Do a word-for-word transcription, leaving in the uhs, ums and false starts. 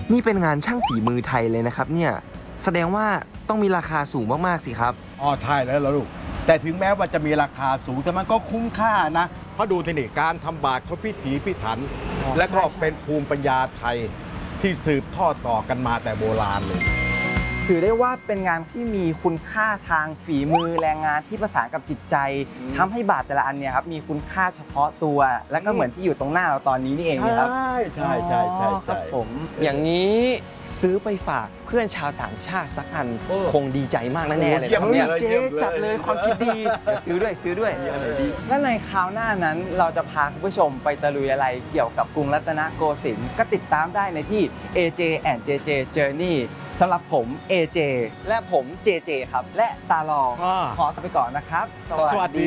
นี่เป็นงานช่างฝีมือไทยเลยนะครับเนี่ยแสดงว่าต้องมีราคาสูงมากๆสิครับอ๋อใช่แล้วล่ะลูกแต่ถึงแม้ว่าจะมีราคาสูงแต่มันก็คุ้มค่านะเพราะดูทีนี่การทำบาตรเขาพิถีพิถันและก็เป็นภูมิปัญญาไทยที่สืบทอดต่อกันมาแต่โบราณเลยถือได้ว่าเป็นงานที่มีคุณค่าทางฝีมือแรงงานที่ประสานกับจิตใจทำให้บาตรแต่ละอันเนี่ยครับมีคุณค่าเฉพาะตัว และก็เหมือนที่อยู่ตรงหน้าเราตอนนี้นี่เองนะครับใช่ใช่ใช่ใช่ใช่ผมอย่างนี้ซื้อไปฝากเพื่อนชาวต่างชาติสักอันคงดีใจมากแน่ๆเลยนะครับเนี่ยเจ๊จัดเลยความคิดดีซื้อด้วยซื้อด้วยและในคราวหน้านั้นเราจะพาคุณผู้ชมไปตะลุยอะไรเกี่ยวกับกรุงรัตนโกสินทร์ก็ติดตามได้ในที่ เอ เจ แอนด์ เจ เจ Journey สำหรับผม เอ เจ และผม เจ เจ ครับและตาลอขอตัวไปก่อนนะครับสวัสดี